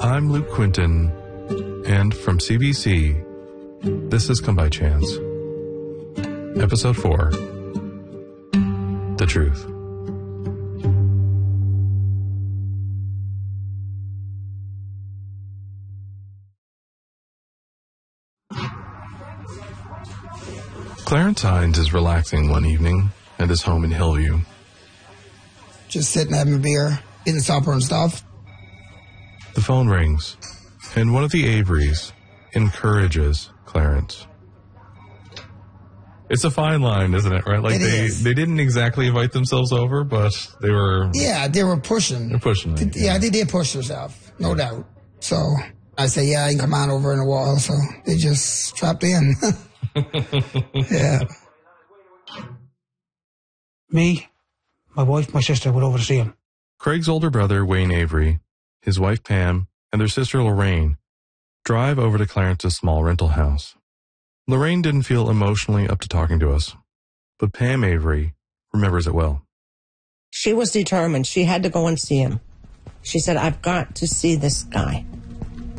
I'm Luke Quinton, and from CBC, this has Come By Chance. Episode 4, The Truth. Clarence Hines is relaxing one evening at his home in Hillview. Just sitting having a beer, eating supper and stuff. The phone rings, and one of the Averys encourages Clarence. It's a fine line, isn't it? Right? Like they didn't exactly invite themselves over, but they were. Yeah, they were pushing. They're pushing. Yeah, they did push themselves, no doubt. So I say, yeah, you can come on over in a while. So they just strapped in. Yeah. Me, my wife, my sister went over to see him. Craig's older brother, Wayne Avery, his wife Pam, and their sister Lorraine drive over to Clarence's small rental house. Lorraine didn't feel emotionally up to talking to us, but Pam Avery remembers it well. She was determined. She had to go and see him. She said, I've got to see this guy.